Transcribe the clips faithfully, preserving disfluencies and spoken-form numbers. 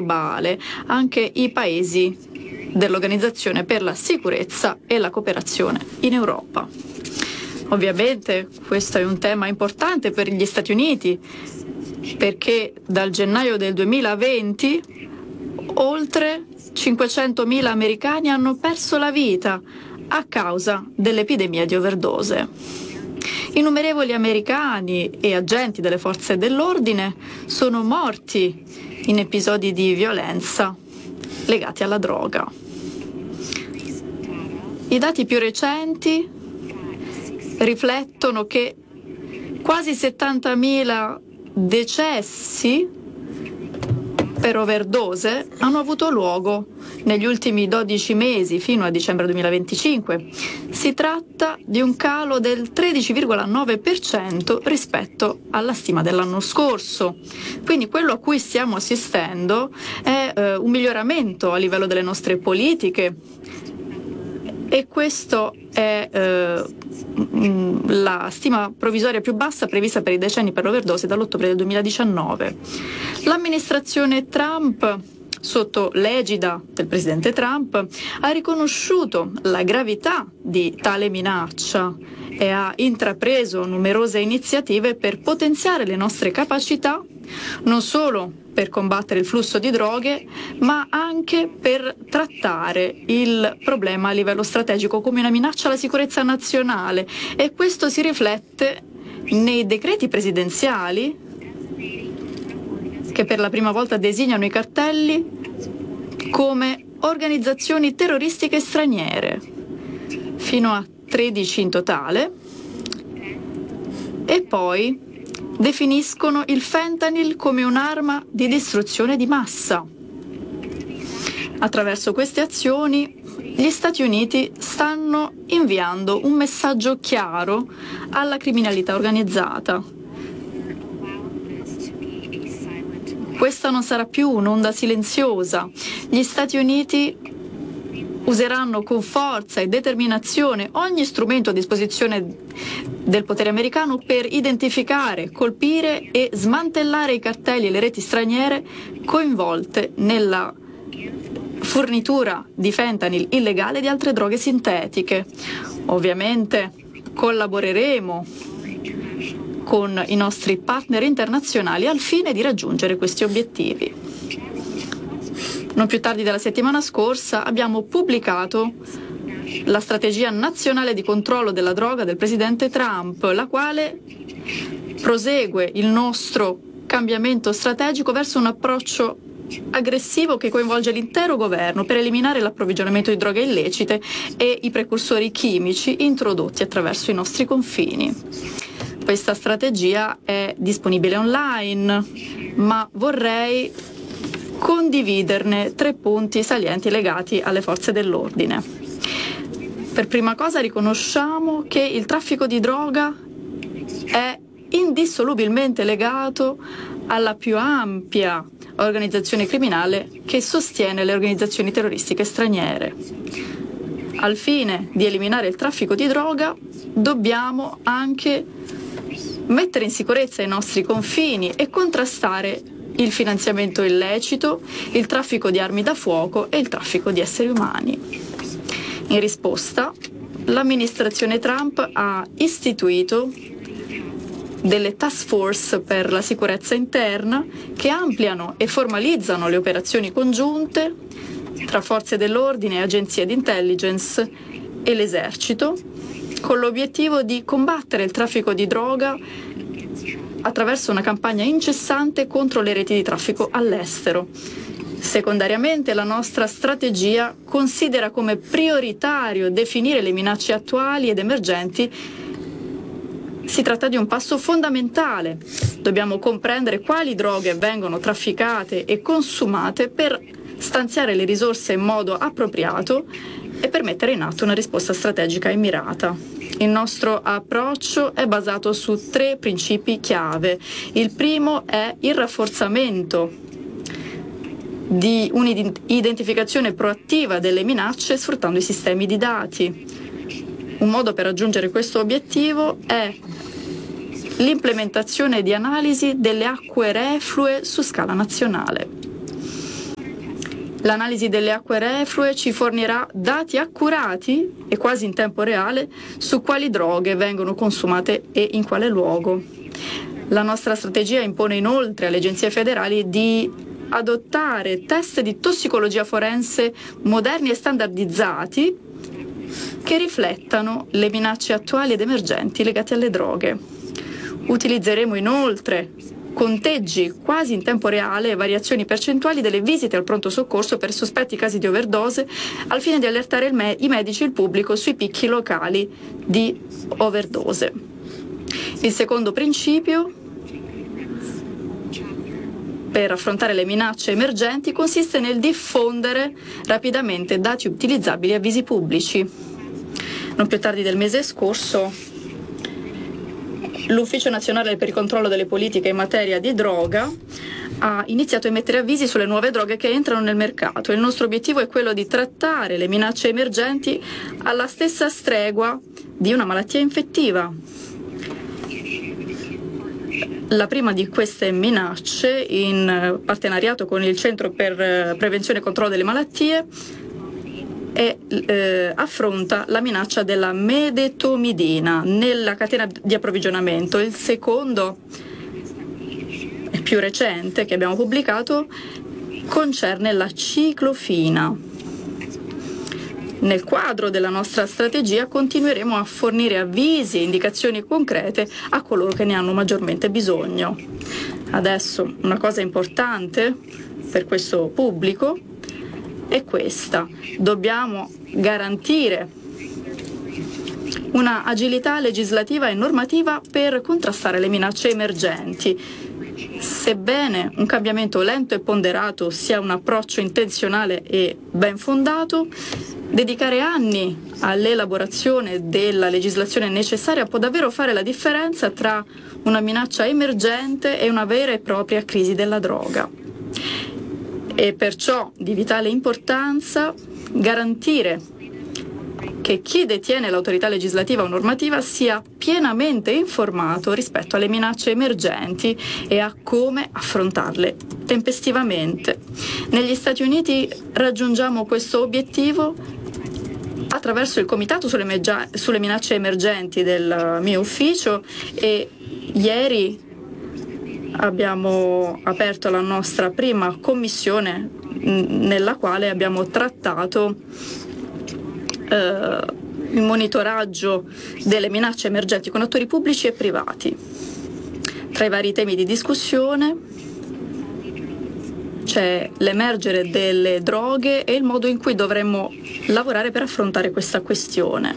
globale, anche i paesi dell'Organizzazione per la Sicurezza e la Cooperazione in Europa. Ovviamente questo è un tema importante per gli Stati Uniti, perché dal gennaio del duemilaventi oltre cinquecentomila americani hanno perso la vita a causa dell'epidemia di overdose. Innumerevoli americani e agenti delle forze dell'ordine sono morti in episodi di violenza legati alla droga. I dati più recenti riflettono che quasi settantamila decessi per overdose hanno avuto luogo negli ultimi dodici mesi fino a dicembre duemilaventicinque. Si tratta di un calo del tredici virgola nove per cento rispetto alla stima dell'anno scorso. Quindi quello a cui stiamo assistendo è eh, un miglioramento a livello delle nostre politiche, e questo è eh, la stima provvisoria più bassa prevista per i decenni per l'overdose dall'ottobre del duemiladiciannove. L'amministrazione Trump, sotto l'egida del presidente Trump, ha riconosciuto la gravità di tale minaccia e ha intrapreso numerose iniziative per potenziare le nostre capacità, non solo per combattere il flusso di droghe, ma anche per trattare il problema a livello strategico come una minaccia alla sicurezza nazionale. E questo si riflette nei decreti presidenziali che per la prima volta designano i cartelli come organizzazioni terroristiche straniere, fino a tredici in totale, e poi definiscono il fentanyl come un'arma di distruzione di massa. Attraverso queste azioni gli Stati Uniti stanno inviando un messaggio chiaro alla criminalità organizzata. Questa non sarà più un'onda silenziosa. Gli Stati Uniti useranno con forza e determinazione ogni strumento a disposizione del potere americano per identificare, colpire e smantellare i cartelli e le reti straniere coinvolte nella fornitura di fentanyl illegale e di altre droghe sintetiche. Ovviamente collaboreremo con i nostri partner internazionali al fine di raggiungere questi obiettivi. Non più tardi della settimana scorsa abbiamo pubblicato la strategia nazionale di controllo della droga del presidente Trump, la quale prosegue il nostro cambiamento strategico verso un approccio aggressivo che coinvolge l'intero governo per eliminare l'approvvigionamento di droghe illecite e i precursori chimici introdotti attraverso i nostri confini. Questa strategia è disponibile online, ma vorrei condividerne tre punti salienti legati alle forze dell'ordine. Per prima cosa riconosciamo che il traffico di droga è indissolubilmente legato alla più ampia organizzazione criminale che sostiene le organizzazioni terroristiche straniere. Al fine di eliminare il traffico di droga dobbiamo anche mettere in sicurezza i nostri confini e contrastare il finanziamento illecito, il traffico di armi da fuoco e il traffico di esseri umani. In risposta, l'amministrazione Trump ha istituito delle task force per la sicurezza interna che ampliano e formalizzano le operazioni congiunte tra forze dell'ordine e agenzie di intelligence e l'esercito, con l'obiettivo di combattere il traffico di droga attraverso una campagna incessante contro le reti di traffico all'estero. Secondariamente, la nostra strategia considera come prioritario definire le minacce attuali ed emergenti. Si tratta di un passo fondamentale. Dobbiamo comprendere quali droghe vengono trafficate e consumate per stanziare le risorse in modo appropriato e per mettere in atto una risposta strategica e mirata. Il nostro approccio è basato su tre principi chiave. Il primo è il rafforzamento di un'identificazione proattiva delle minacce sfruttando i sistemi di dati. Un modo per raggiungere questo obiettivo è l'implementazione di analisi delle acque reflue su scala nazionale. L'analisi delle acque reflue ci fornirà dati accurati e quasi in tempo reale su quali droghe vengono consumate e in quale luogo. La nostra strategia impone inoltre alle agenzie federali di adottare test di tossicologia forense moderni e standardizzati che riflettano le minacce attuali ed emergenti legate alle droghe. Utilizzeremo inoltre conteggi quasi in tempo reale e variazioni percentuali delle visite al pronto soccorso per sospetti casi di overdose al fine di allertare il me- i medici e il pubblico sui picchi locali di overdose. Il secondo principio per affrontare le minacce emergenti consiste nel diffondere rapidamente dati utilizzabili e avvisi pubblici. Non più tardi del mese scorso, l'Ufficio Nazionale per il Controllo delle Politiche in materia di droga ha iniziato a emettere avvisi sulle nuove droghe che entrano nel mercato. Il nostro obiettivo è quello di trattare le minacce emergenti alla stessa stregua di una malattia infettiva. La prima di queste minacce, in partenariato con il Centro per Prevenzione e Controllo delle Malattie, è, eh, affronta la minaccia della medetomidina nella catena di approvvigionamento. Il secondo, e più recente, che abbiamo pubblicato, concerne la ciclofina. Nel quadro della nostra strategia continueremo a fornire avvisi e indicazioni concrete a coloro che ne hanno maggiormente bisogno. Adesso una cosa importante per questo pubblico è questa. Dobbiamo garantire una agilità legislativa e normativa per contrastare le minacce emergenti. Sebbene un cambiamento lento e ponderato sia un approccio intenzionale e ben fondato, dedicare anni all'elaborazione della legislazione necessaria può davvero fare la differenza tra una minaccia emergente e una vera e propria crisi della droga. E perciò di vitale importanza garantire che chi detiene l'autorità legislativa o normativa sia pienamente informato rispetto alle minacce emergenti e a come affrontarle tempestivamente. Negli Stati Uniti raggiungiamo questo obiettivo attraverso il Comitato sulle, meggia- sulle minacce emergenti del mio ufficio e ieri abbiamo aperto la nostra prima commissione nella quale abbiamo trattato eh, il monitoraggio delle minacce emergenti con attori pubblici e privati. Tra i vari temi di discussione c'è l'emergere delle droghe e il modo in cui dovremmo lavorare per affrontare questa questione.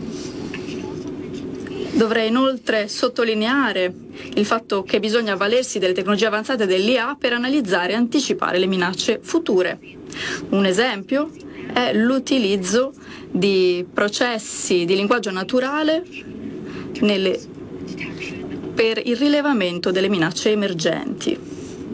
Dovrei inoltre sottolineare il fatto che bisogna avvalersi delle tecnologie avanzate dell'I A per analizzare e anticipare le minacce future. Un esempio è l'utilizzo di processi di linguaggio naturale nelle, per il rilevamento delle minacce emergenti.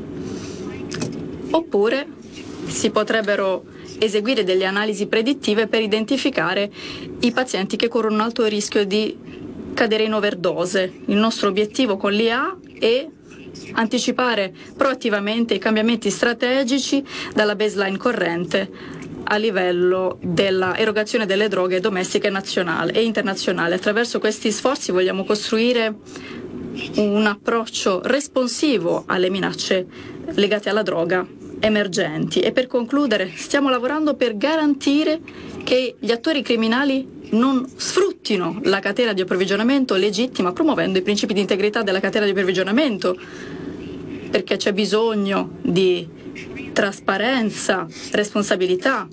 Oppure si potrebbero eseguire delle analisi predittive per identificare i pazienti che corrono un alto rischio di cadere in overdose. Il nostro obiettivo con l'I A è anticipare proattivamente i cambiamenti strategici dalla baseline corrente a livello della erogazione delle droghe domestiche nazionale e internazionale. Attraverso questi sforzi vogliamo costruire un approccio responsivo alle minacce legate alla droga emergenti. E per concludere, stiamo lavorando per garantire che gli attori criminali non sfruttino la catena di approvvigionamento legittima, promuovendo i principi di integrità della catena di approvvigionamento, perché c'è bisogno di trasparenza, responsabilità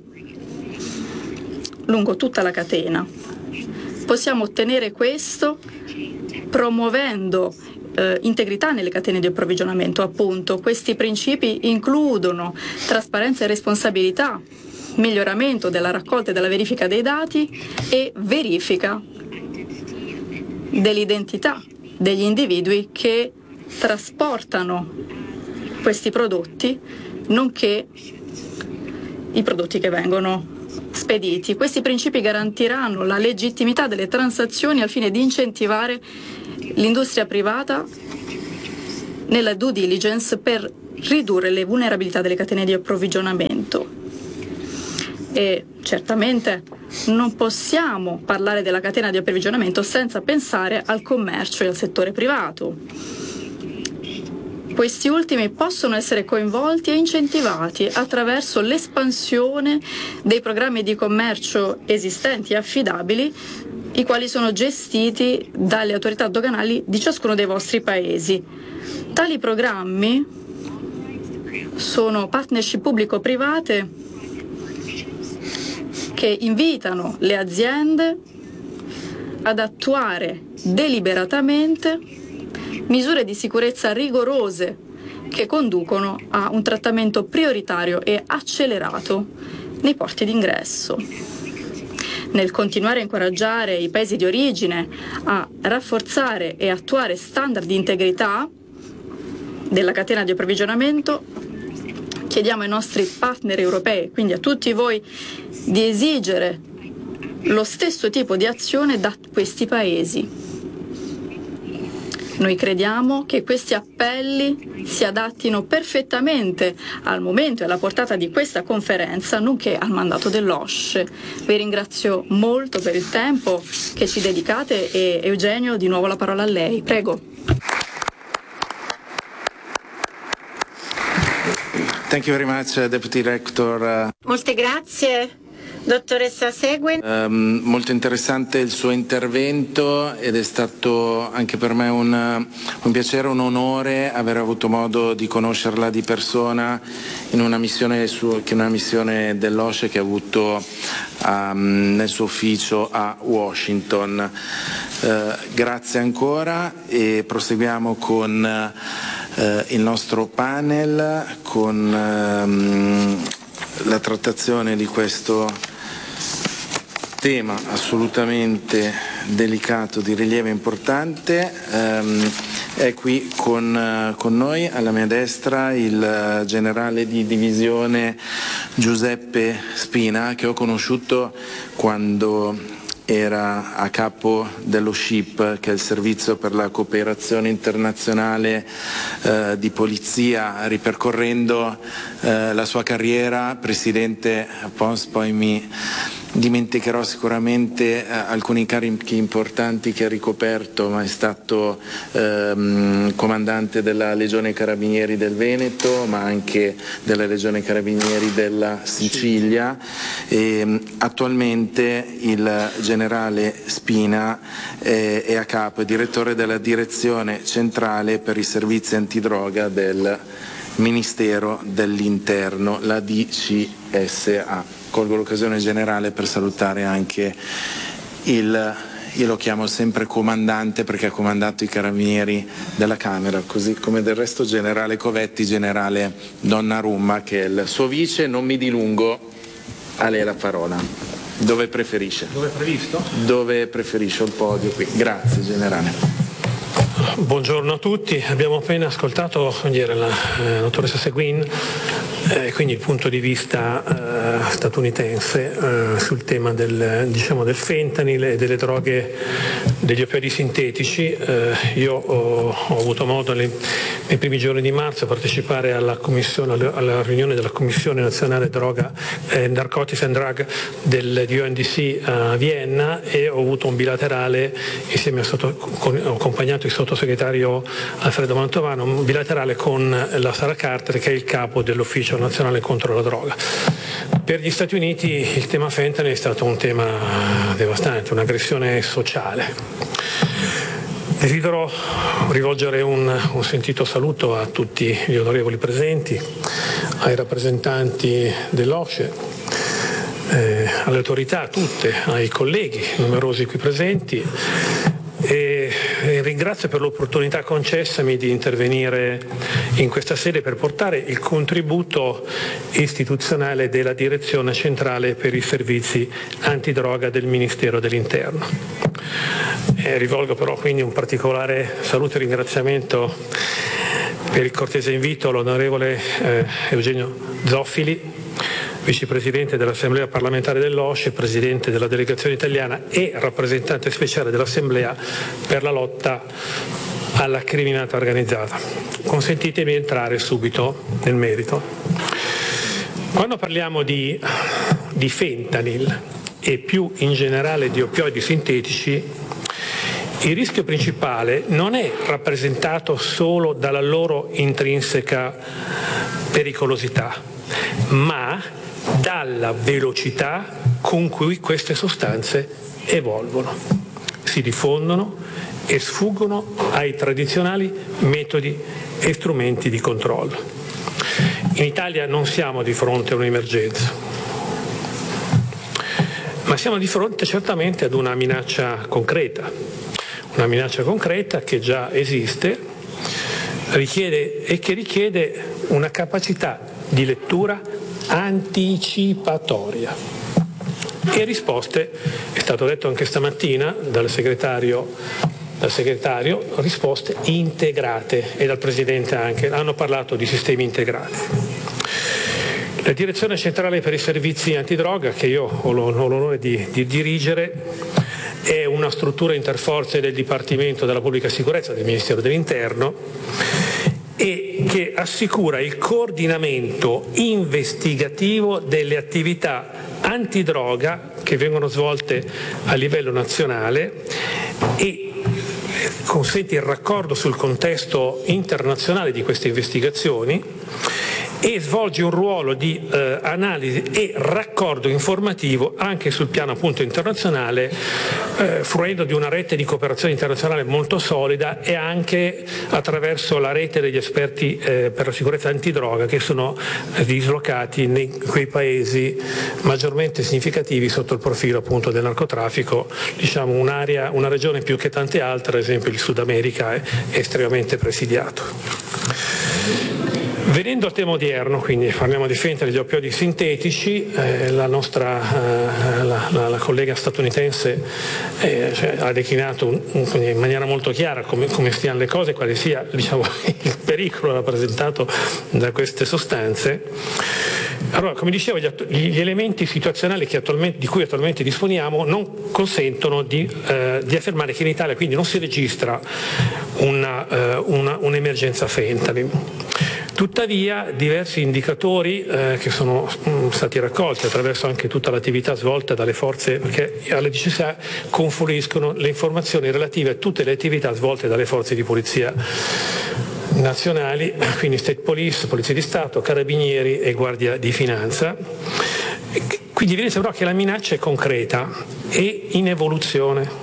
lungo tutta la catena. Possiamo ottenere questo promuovendo eh, integrità nelle catene di approvvigionamento, appunto. Questi principi includono trasparenza e responsabilità, miglioramento della raccolta e della verifica dei dati e verifica dell'identità degli individui che trasportano questi prodotti, nonché i prodotti che vengono spediti. Questi principi garantiranno la legittimità delle transazioni al fine di incentivare l'industria privata nella due diligence per ridurre le vulnerabilità delle catene di approvvigionamento. e certamente non possiamo parlare della catena di approvvigionamento senza pensare al commercio e al settore privato. Questi ultimi possono essere coinvolti e incentivati attraverso l'espansione dei programmi di commercio esistenti e affidabili, i quali sono gestiti dalle autorità doganali di ciascuno dei vostri paesi. Tali programmi sono partnership pubblico-private che invitano le aziende ad attuare deliberatamente misure di sicurezza rigorose che conducono a un trattamento prioritario e accelerato nei porti d'ingresso. Nel continuare a incoraggiare i paesi di origine a rafforzare e attuare standard di integrità della catena di approvvigionamento, chiediamo ai nostri partner europei, quindi a tutti voi, di esigere lo stesso tipo di azione da questi paesi. Noi crediamo che questi appelli si adattino perfettamente al momento e alla portata di questa conferenza, nonché al mandato dell'O S C E. Vi ringrazio molto per il tempo che ci dedicate e Eugenio, di nuovo la parola a lei. Prego. Thank you very much, uh, Deputy Rector. Molte grazie, dottoressa Seguin. Um, molto interessante il suo intervento ed è stato anche per me un, un piacere, un onore aver avuto modo di conoscerla di persona in una missione, su, che è una missione dell'O S C E che ha avuto um, nel suo ufficio a Washington. Uh, grazie ancora e proseguiamo con Uh, il nostro panel con uh, la trattazione di questo tema assolutamente delicato, di rilievo importante. Um, è qui con, uh, con noi alla mia destra il uh, generale di divisione Giuseppe Spina, che ho conosciuto quando era a capo dello S H I P, che è il Servizio per la Cooperazione Internazionale eh, di Polizia. Ripercorrendo eh, la sua carriera, Presidente Pons, poi mi dimenticherò sicuramente eh, alcuni incarichi importanti che ha ricoperto, ma è stato ehm, comandante della Legione Carabinieri del Veneto, ma anche della Legione Carabinieri della Sicilia. E, attualmente il generale Spina eh, è a capo, è direttore della Direzione Centrale per i Servizi Antidroga del Ministero dell'Interno, la D C S A. Colgo l'occasione generale per salutare anche il, io lo chiamo sempre comandante perché ha comandato i carabinieri della Camera, così come del resto generale Covetti, generale Donnarumma, che è il suo vice. Non mi dilungo, a lei la parola. Dove preferisce? Dove è previsto? Dove preferisce il podio qui. Grazie generale. Buongiorno a tutti, abbiamo appena ascoltato ieri la eh, dottoressa Seguin, eh, quindi il punto di vista eh, statunitense eh, sul tema del, diciamo, del fentanyl e delle droghe, degli opioidi sintetici. Eh, io ho, ho avuto modo nei, nei primi giorni di marzo a partecipare alla, commissione, alla riunione della Commissione Nazionale Droga, eh, Narcotics and Drug del, di O N D C a Vienna, e ho avuto un bilaterale insieme a sotto, con, ho accompagnato il sottosegretario Alfredo Mantovano, un bilaterale con la Sarah Carter, che è il capo dell'Ufficio Nazionale contro la Droga. Per gli Stati Uniti il tema fentanyl è stato un tema devastante, un'aggressione sociale. Desidero rivolgere un, un sentito saluto a tutti gli onorevoli presenti, ai rappresentanti dell'O S C E, eh, alle autorità tutte, ai colleghi numerosi qui presenti, e, e ringrazio per l'opportunità concessami di intervenire in questa sede per portare il contributo istituzionale della Direzione Centrale per i Servizi Antidroga del Ministero dell'Interno. Eh, rivolgo però quindi un particolare saluto e ringraziamento per il cortese invito all'onorevole eh, Eugenio Zoffili, vicepresidente dell'Assemblea parlamentare dell'O S C E, presidente della delegazione italiana e rappresentante speciale dell'Assemblea per la lotta alla criminalità organizzata. Consentitemi di entrare subito nel merito. Quando parliamo di di fentanyl e più in generale di oppioidi sintetici, il rischio principale non è rappresentato solo dalla loro intrinseca pericolosità, ma dalla velocità con cui queste sostanze evolvono, si diffondono e sfuggono ai tradizionali metodi e strumenti di controllo. In Italia non siamo di fronte a un'emergenza, ma siamo di fronte certamente ad una minaccia concreta, una minaccia concreta che già esiste richiede, e che richiede una capacità di lettura anticipatoria e risposte, è stato detto anche stamattina dal segretario, dal segretario risposte integrate, e dal Presidente anche, hanno parlato di sistemi integrati. La Direzione Centrale per i Servizi Antidroga, che io ho l'onore di, di dirigere, è una struttura interforze del Dipartimento della Pubblica Sicurezza del Ministero dell'Interno e che assicura il coordinamento investigativo delle attività antidroga che vengono svolte a livello nazionale e consente il raccordo sul contesto internazionale di queste investigazioni e svolge un ruolo di eh, analisi e raccordo informativo anche sul piano appunto internazionale, eh, fruendo di una rete di cooperazione internazionale molto solida e anche attraverso la rete degli esperti eh, per la sicurezza antidroga che sono eh, dislocati in quei paesi maggiormente significativi sotto il profilo appunto del narcotraffico, diciamo un'area, una regione più che tante altre, ad esempio il Sud America è, è estremamente presidiato. Venendo al tema odierno, quindi parliamo di fentanyl e di oppioidi sintetici, eh, la nostra eh, la, la, la collega statunitense eh, cioè, ha declinato un, un, in maniera molto chiara come, come stiano le cose, quale sia diciamo, il pericolo rappresentato da queste sostanze. Allora, come dicevo, gli, gli elementi situazionali che attualmente, di cui attualmente disponiamo non consentono di, eh, di affermare che in Italia quindi non si registra una, eh, una, un'emergenza fentanyl. Tuttavia diversi indicatori eh, che sono mh, stati raccolti attraverso anche tutta l'attività svolta dalle forze, perché alle D C S A confluiscono le informazioni relative a tutte le attività svolte dalle forze di polizia nazionali, quindi State Police, Polizia di Stato, Carabinieri e Guardia di Finanza. Quindi evidenzia però che la minaccia è concreta e in evoluzione.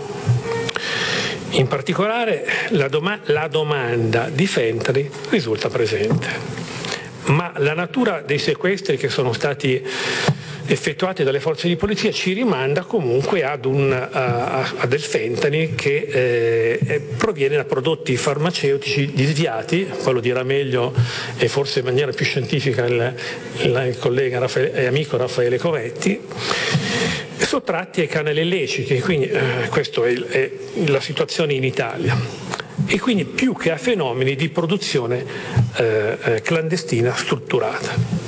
In particolare la, doma- la domanda di fentanyl risulta presente, ma la natura dei sequestri che sono stati effettuati dalle forze di polizia ci rimanda comunque ad, un, a, a del fentanyl che eh, proviene da prodotti farmaceutici disviati, quello dirà meglio e forse in maniera più scientifica il, il, il collega Raffaele, e amico Raffaele Covetti, sottratti ai canali illeciti, quindi eh, questa è, è la situazione in Italia, e quindi più che a fenomeni di produzione eh, eh, clandestina strutturata.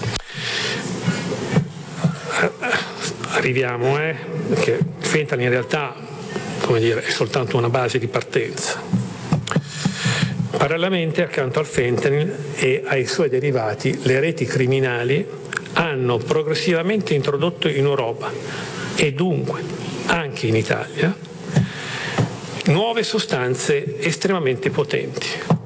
Arriviamo, eh, perché il fentanyl in realtà, come dire, è soltanto una base di partenza. Parallelamente, accanto al fentanyl e ai suoi derivati, le reti criminali hanno progressivamente introdotto in Europa e dunque anche in Italia nuove sostanze estremamente potenti,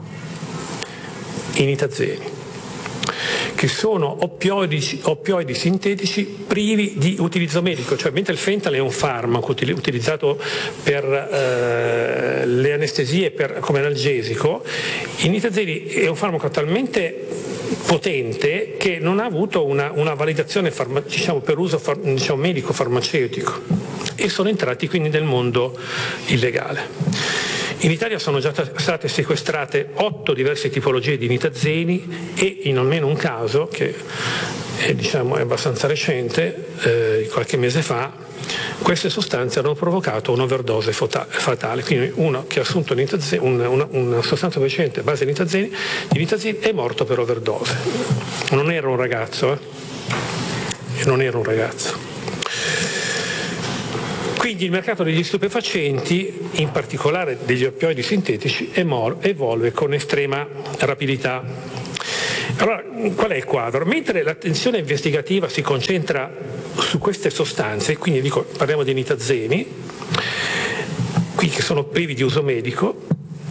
i nitazeni, che sono oppioidi, oppioidi sintetici privi di utilizzo medico, cioè mentre il fentanyl è un farmaco utilizzato per eh, le anestesie per, come analgesico, i nitazeni è un farmaco talmente potente che non ha avuto una, una validazione farma, diciamo, per uso far, diciamo, medico-farmaceutico e sono entrati quindi nel mondo illegale. In Italia sono già state sequestrate otto diverse tipologie di nitazeni e in almeno un caso, che è, diciamo, è abbastanza recente, eh, qualche mese fa, queste sostanze hanno provocato un'overdose fatale, quindi uno che ha assunto nitazeni, una, una, una sostanza facente a base di nitazeni, di nitazeni è morto per overdose. Non era un ragazzo, eh? Non era un ragazzo. Quindi il mercato degli stupefacenti, in particolare degli oppioidi sintetici, evolve con estrema rapidità Allora, qual è il quadro? Mentre l'attenzione investigativa si concentra su queste sostanze, quindi dico, parliamo di nitazzeni, qui che sono privi di uso medico,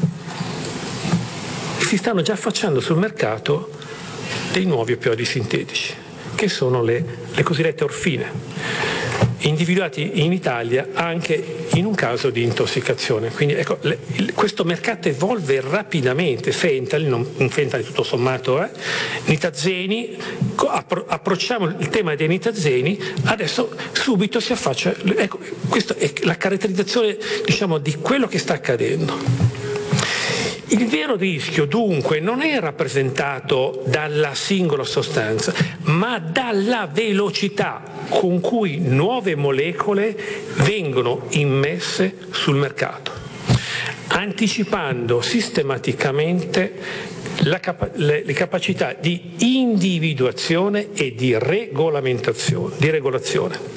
si stanno già affacciando sul mercato dei nuovi opioidi sintetici, che sono le, le cosiddette orfine, individuati in Italia anche in un caso di intossicazione. Quindi ecco, le, il, questo mercato evolve rapidamente. Fentanyl, non, un fentanyl tutto sommato, eh? nitazzeni, appro, approcciamo il tema dei nitazzeni, adesso subito si affaccia. Ecco, questa è la caratterizzazione, diciamo, di quello che sta accadendo. Il vero rischio dunque non è rappresentato dalla singola sostanza, ma dalla velocità con cui nuove molecole vengono immesse sul mercato, anticipando sistematicamente la capa- le, le capacità di individuazione e di regolamentazione, di regolazione.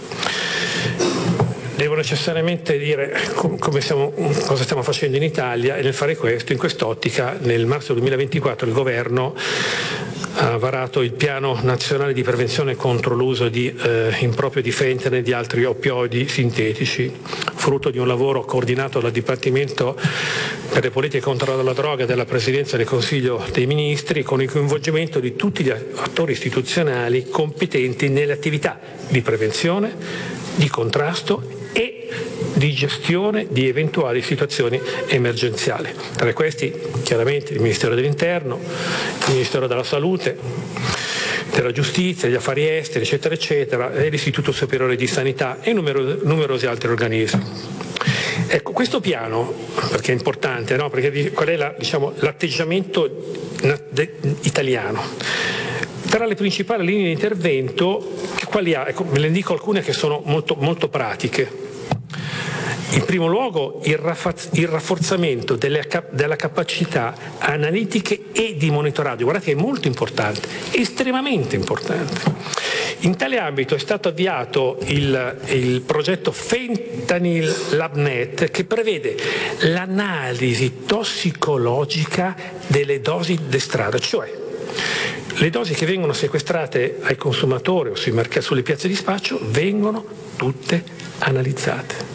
Devo necessariamente dire come siamo, cosa stiamo facendo in Italia, e nel fare questo, in quest'ottica, nel marzo duemilaventiquattro il governo ha varato il piano nazionale di prevenzione contro l'uso di eh, improprio di fentanyl e di altri opioidi sintetici, frutto di un lavoro coordinato dal Dipartimento per le politiche contro la droga della Presidenza del Consiglio dei Ministri, con il coinvolgimento di tutti gli attori istituzionali competenti nelle attività di prevenzione, di contrasto e di gestione di eventuali situazioni emergenziali. Tra questi chiaramente il Ministero dell'Interno, il Ministero della Salute, della Giustizia, degli Affari Esteri, eccetera, eccetera, e l'Istituto Superiore di Sanità e numero, numerosi altri organismi. Ecco, questo piano, perché è importante, no? Perché qual è la, diciamo, l'atteggiamento italiano? Tra le principali linee di intervento, quali ha? Ecco, ve ne dico alcune che sono molto, molto pratiche. In primo luogo il, raffaz- il rafforzamento delle cap- della capacità analitiche e di monitoraggio. Guardate che è molto importante, estremamente importante. In tale ambito è stato avviato il, il progetto Fentanyl LabNet, che prevede l'analisi tossicologica delle dosi d'estrada, cioè le dosi che vengono sequestrate ai consumatori o sui mercati, sulle piazze di spaccio vengono tutte analizzate.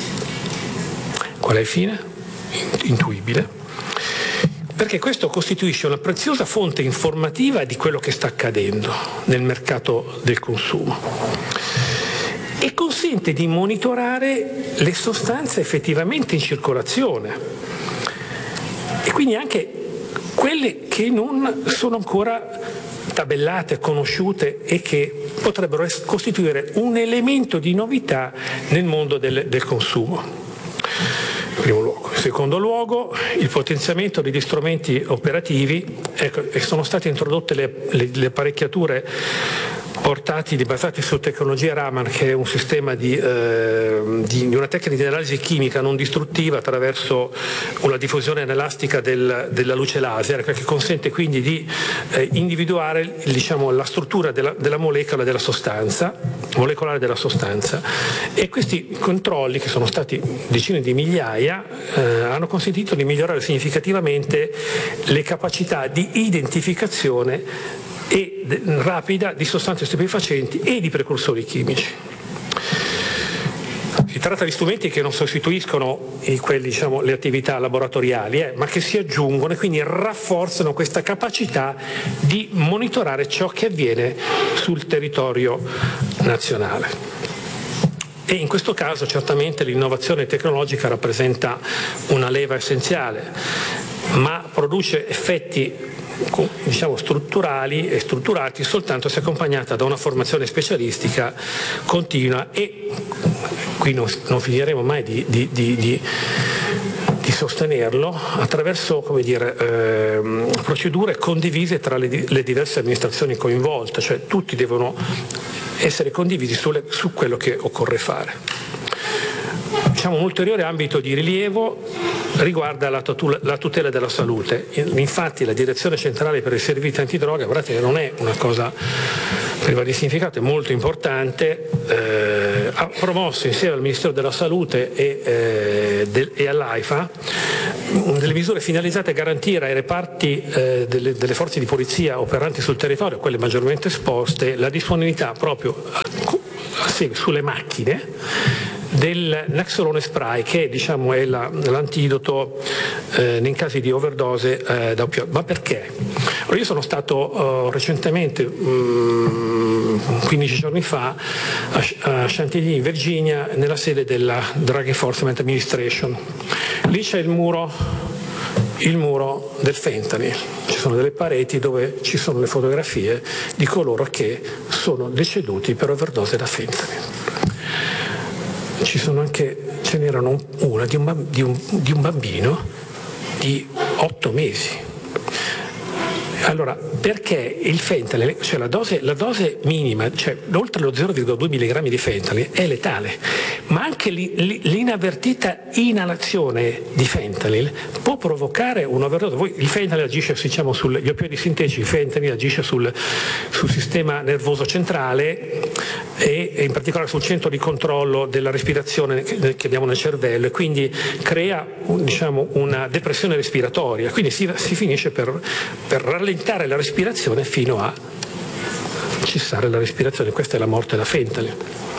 Qual è il fine? Intuibile. Perché questo costituisce una preziosa fonte informativa di quello che sta accadendo nel mercato del consumo e consente di monitorare le sostanze effettivamente in circolazione e quindi anche quelle che non sono ancora tabellate, conosciute e che potrebbero costituire un elemento di novità nel mondo del, del consumo. In primo luogo. In secondo luogo, il potenziamento degli strumenti operativi, ecco, e sono state introdotte le, le, le apparecchiature portatili basati su tecnologia Raman, che è un sistema di, eh, di, di una tecnica di analisi chimica non distruttiva attraverso una diffusione inelastica del, della luce laser, che consente quindi di eh, individuare, diciamo, la struttura della, della molecola della sostanza, molecolare della sostanza. E questi controlli, che sono stati decine di migliaia, eh, hanno consentito di migliorare significativamente le capacità di identificazione e rapida di sostanze stupefacenti e di precursori chimici. Si tratta di strumenti che non sostituiscono i, quelli, diciamo, le attività laboratoriali, eh, ma che si aggiungono e quindi rafforzano questa capacità di monitorare ciò che avviene sul territorio nazionale. E in questo caso certamente l'innovazione tecnologica rappresenta una leva essenziale, ma produce effetti, diciamo, strutturali e strutturati soltanto se accompagnata da una formazione specialistica continua, e qui non, non finiremo mai di, di, di, di, di sostenerlo attraverso, come dire, eh, procedure condivise tra le, le diverse amministrazioni coinvolte, cioè tutti devono essere condivisi sulle, su quello che occorre fare. Diciamo, un ulteriore ambito di rilievo riguarda la tutela della salute. Infatti la Direzione Centrale per i Servizi Antidroga, guardate che non è una cosa priva di significato, è molto importante, eh, ha promosso insieme al Ministero della Salute e, eh, del, e all'AIFA delle misure finalizzate a garantire ai reparti eh, delle, delle forze di polizia operanti sul territorio, quelle maggiormente esposte, la disponibilità proprio a, a, sulle macchine del Nexolone Spray, che diciamo è la, l'antidoto eh, in casi di overdose eh, da opioidi. Ma perché? Allora, io sono stato uh, recentemente, um, quindici giorni fa, a, a Chantilly in Virginia, nella sede della Drug Enforcement Administration. Lì c'è il muro, il muro del fentanyl. Ci sono delle pareti dove ci sono le fotografie di coloro che sono deceduti per overdose da fentanyl. Ci sono anche, ce n'erano una di un, di, un, di un bambino di otto mesi. Allora, perché il fentanyl, cioè la dose, la dose minima, cioè oltre lo zero virgola due milligrammi di fentanyl è letale, ma anche l'inavvertita inalazione di fentanyl può provocare un'overdose. Il fentanyl agisce, diciamo, sugli opioidi sintetici, il fentanyl agisce sul, sul sistema nervoso centrale e, e in particolare sul centro di controllo della respirazione che, che abbiamo nel cervello, e quindi crea, diciamo, una depressione respiratoria, quindi si, si finisce per, per rallentare la respirazione fino a cessare la respirazione. Questa è la morte da fentanyl.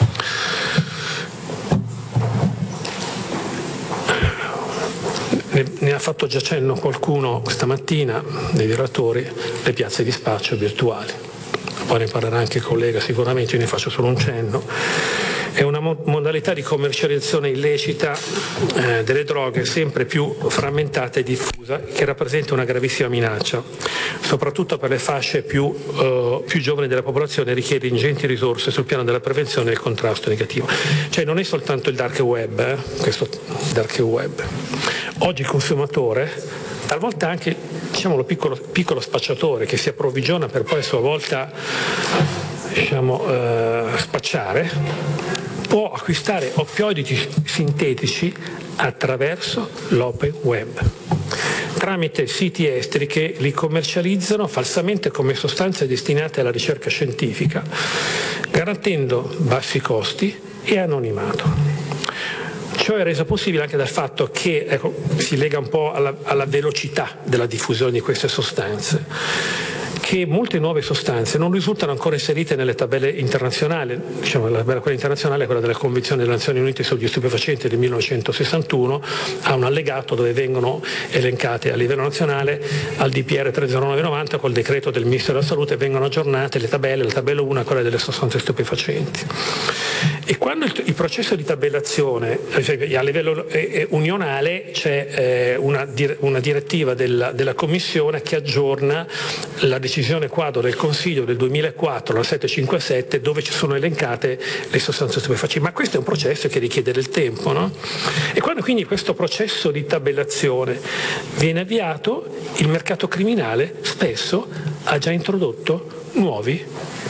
Ne, ne ha fatto già cenno qualcuno stamattina dei relatori, le piazze di spaccio virtuali. Poi ne parlerà anche il collega sicuramente, io ne faccio solo un cenno. È una mo- modalità di commercializzazione illecita eh, delle droghe sempre più frammentata e diffusa, che rappresenta una gravissima minaccia, soprattutto per le fasce più, eh, più giovani della popolazione, richiede ingenti risorse sul piano della prevenzione e del contrasto negativo. Cioè non è soltanto il dark web, eh, questo dark web. Oggi il consumatore, talvolta anche, diciamo, lo piccolo, piccolo spacciatore che si approvvigiona per poi a sua volta, diciamo, eh, spacciare, può acquistare opioidi sintetici attraverso l'open web, tramite siti esteri che li commercializzano falsamente come sostanze destinate alla ricerca scientifica, garantendo bassi costi e anonimato. Ciò è reso possibile anche dal fatto che, ecco, si lega un po' alla, alla velocità della diffusione di queste sostanze, che molte nuove sostanze non risultano ancora inserite nelle tabelle internazionali. Diciamo, la tabella quella internazionale è quella della Convenzione delle Nazioni Unite sugli stupefacenti del millenovecentosessantuno, ha un allegato dove vengono elencate a livello nazionale al D P R tre zero nove novanta, col decreto del Ministero della Salute vengono aggiornate le tabelle, la tabella uno è quella delle sostanze stupefacenti. E quando il, il processo di tabellazione, cioè a livello eh, unionale, c'è eh, una, una direttiva della, della Commissione che aggiorna la decisione quadro del Consiglio del duemilaquattro, la settecentocinquantasette, dove ci sono elencate le sostanze stupefacenti. Ma questo è un processo che richiede del tempo, no? E quando quindi questo processo di tabellazione viene avviato, il mercato criminale spesso ha già introdotto nuovi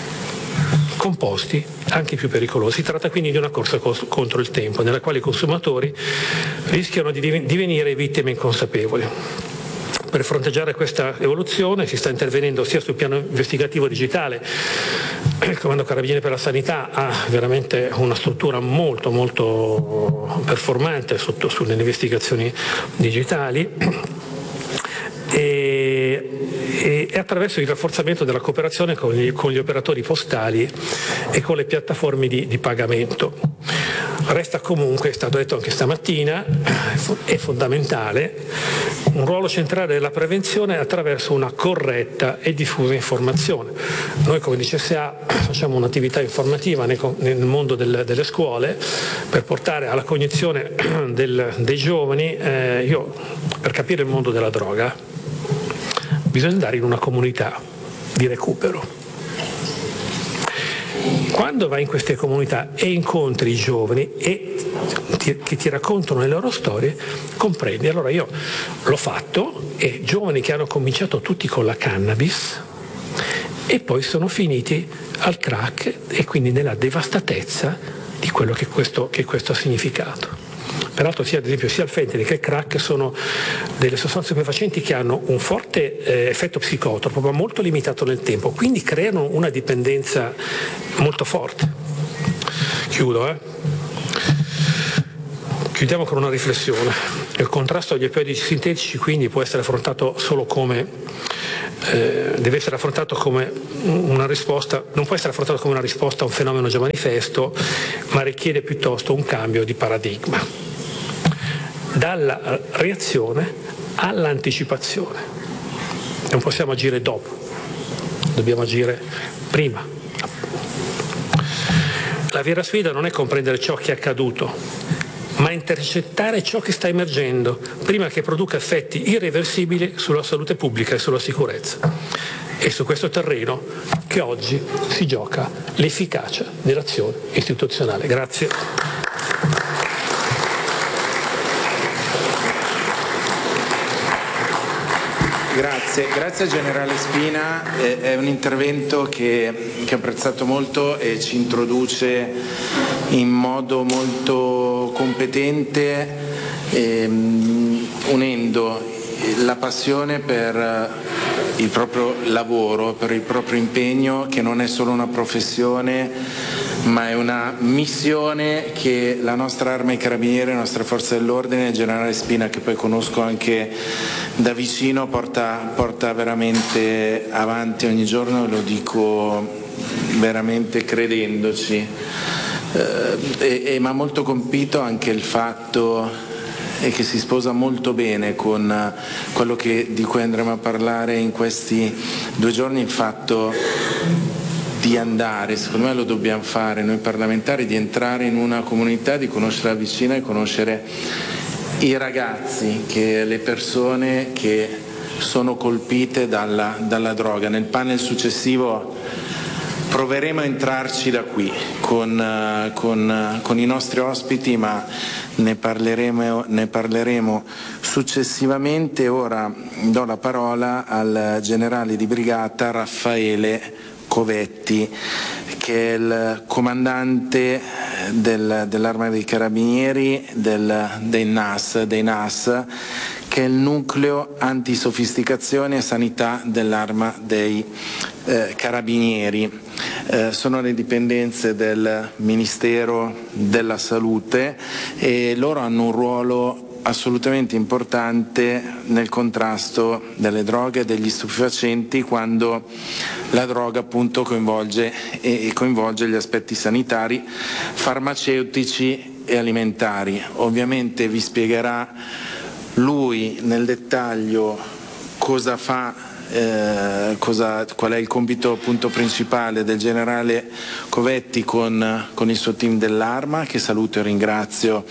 composti anche più pericolosi. Si tratta quindi di una corsa contro il tempo, nella quale i consumatori rischiano di divenire vittime inconsapevoli. Per fronteggiare questa evoluzione si sta intervenendo sia sul piano investigativo digitale. Il Comando Carabinieri per la Sanità ha veramente una struttura molto molto performante sotto, sulle investigazioni digitali e, e, e attraverso il rafforzamento della cooperazione con gli, con gli operatori postali e con le piattaforme di, di pagamento. Resta comunque, è stato detto anche stamattina, è fondamentale un ruolo centrale della prevenzione attraverso una corretta e diffusa informazione. Noi come D C S A facciamo un'attività informativa nel, nel mondo del, delle scuole per portare alla cognizione del, dei giovani. Eh, io, per capire il mondo della droga bisogna andare in una comunità di recupero. Quando vai in queste comunità e incontri i giovani e ti, che ti raccontano le loro storie, comprendi. Allora io l'ho fatto, e giovani che hanno cominciato tutti con la cannabis e poi sono finiti al crack e quindi nella devastatezza di quello che questo, che questo ha significato. Peraltro sia ad esempio sia il fentanyl che il crack sono delle sostanze stupefacenti che hanno un forte eh, effetto psicotropo, ma molto limitato nel tempo, quindi creano una dipendenza molto forte. Chiudo, eh. Chiudiamo con una riflessione. Il contrasto agli opioidi sintetici quindi può essere affrontato solo come eh, deve essere affrontato come una risposta, non può essere affrontato come una risposta a un fenomeno già manifesto, ma richiede piuttosto un cambio di paradigma. Dalla reazione all'anticipazione. Non possiamo agire dopo, dobbiamo agire prima. La vera sfida non è comprendere ciò che è accaduto, ma intercettare ciò che sta emergendo prima che produca effetti irreversibili sulla salute pubblica e sulla sicurezza. È su questo terreno che oggi si gioca l'efficacia dell'azione istituzionale. Grazie. Grazie, grazie al generale Spina, è, è un intervento che, che ho apprezzato molto e ci introduce in modo molto competente, ehm, unendo la passione per il proprio lavoro, per il proprio impegno, che non è solo una professione ma è una missione che la nostra Arma dei Carabinieri, la nostra Forza dell'Ordine, il generale Spina, che poi conosco anche da vicino, porta, porta veramente avanti ogni giorno, e lo dico veramente credendoci. Eh, e, e mi ha molto colpito anche il fatto e che si sposa molto bene con quello che, di cui andremo a parlare in questi due giorni, il fatto di andare, secondo me lo dobbiamo fare noi parlamentari, di entrare in una comunità, di conoscere da vicino e conoscere i ragazzi, che le persone che sono colpite dalla, dalla droga. Nel panel successivo proveremo a entrarci da qui con, con, con i nostri ospiti, ma ne parleremo, ne parleremo successivamente. Ora do la parola al generale di brigata Raffaele Covetti, che è il comandante del, dell'Arma dei Carabinieri, del, dei N A S, dei N A S, che è il nucleo antisofisticazione e sanità dell'Arma dei eh, Carabinieri. Eh, sono le dipendenze del Ministero della Salute e loro hanno un ruolo assolutamente importante nel contrasto delle droghe e degli stupefacenti, quando la droga appunto coinvolge e coinvolge gli aspetti sanitari, farmaceutici e alimentari. Ovviamente vi spiegherà lui nel dettaglio cosa fa, eh, cosa, qual è il compito appunto principale del generale Covetti con, con il suo team dell'Arma, che saluto e ringrazio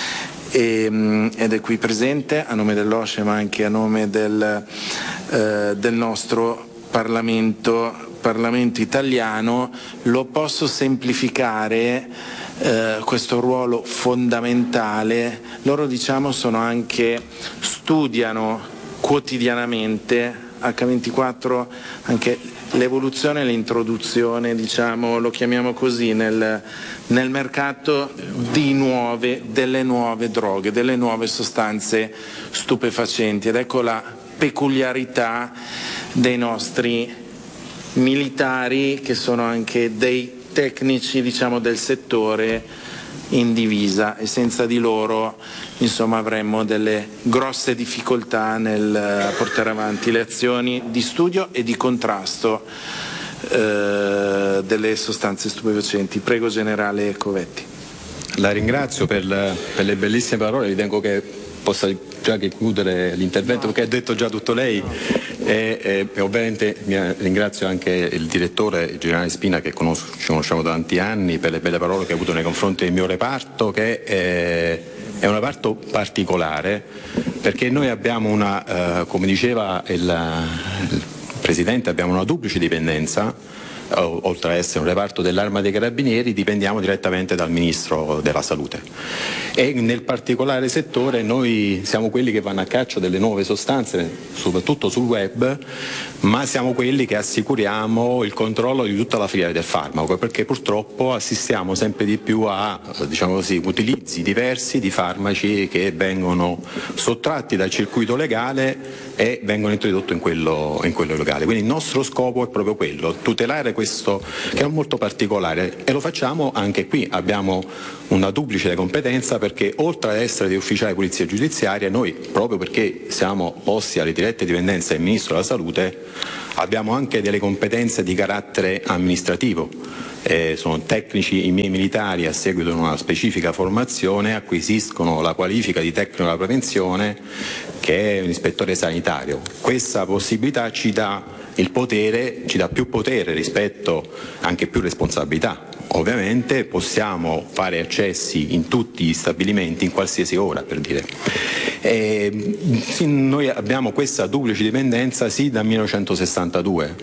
ed è qui presente a nome dell'O S C E ma anche a nome del, eh, del nostro Parlamento, Parlamento italiano. Lo posso semplificare, eh, questo ruolo fondamentale. Loro, diciamo, sono anche, studiano quotidianamente acca ventiquattro anche l'evoluzione e l'introduzione, diciamo, lo chiamiamo così, nel, nel mercato di nuove, delle nuove droghe, delle nuove sostanze stupefacenti. Ed ecco la peculiarità dei nostri militari, che sono anche dei tecnici, diciamo, del settore in divisa, e senza di loro insomma avremmo delle grosse difficoltà nel portare avanti le azioni di studio e di contrasto eh, delle sostanze stupefacenti. Prego, generale Covetti. La ringrazio per, la, per le bellissime parole, ritengo che possa già chiudere l'intervento perché ha detto già tutto lei, e, e, e ovviamente mi ringrazio anche il direttore, il generale Spina, che conosco, ci conosciamo da tanti anni, per le belle parole che ha avuto nei confronti del mio reparto, che è, è un reparto particolare, perché noi abbiamo una, eh, come diceva il, il Presidente, abbiamo una duplice dipendenza. oltre ad essere un reparto dell'Arma dei Carabinieri, dipendiamo direttamente dal Ministro della Salute. E nel particolare settore noi siamo quelli che vanno a caccia delle nuove sostanze, soprattutto sul web, ma siamo quelli che assicuriamo il controllo di tutta la filiera del farmaco, perché purtroppo assistiamo sempre di più a, diciamo così, utilizzi diversi di farmaci che vengono sottratti dal circuito legale e vengono introdotti in quello, in quello legale. Quindi il nostro scopo è proprio quello, tutelare questo che è molto particolare, e lo facciamo anche qui. Abbiamo una duplice competenza, perché oltre ad essere degli ufficiali di polizia giudiziaria, noi, proprio perché siamo posti alle dirette dipendenze del Ministro della Salute, abbiamo anche delle competenze di carattere amministrativo. Eh, sono tecnici, i miei militari, a seguito di una specifica formazione, acquisiscono la qualifica di tecnico della prevenzione, che è un ispettore sanitario. Questa possibilità ci dà il potere, ci dà più potere rispetto, anche più responsabilità. Ovviamente possiamo fare accessi in tutti gli stabilimenti in qualsiasi ora, per dire. E, sì, noi abbiamo questa duplice dipendenza sì dal millenovecentosessantadue.